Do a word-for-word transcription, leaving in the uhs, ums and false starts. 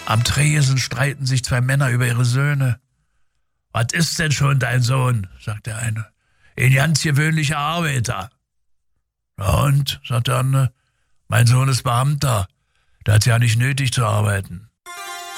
Am Tresen streiten sich zwei Männer über ihre Söhne. »Was ist denn schon dein Sohn?« sagt der eine. »Ein ganz gewöhnlicher Arbeiter.« »Ja und?« sagt der andere. »Mein Sohn ist Beamter. Der hat ja nicht nötig zu arbeiten.«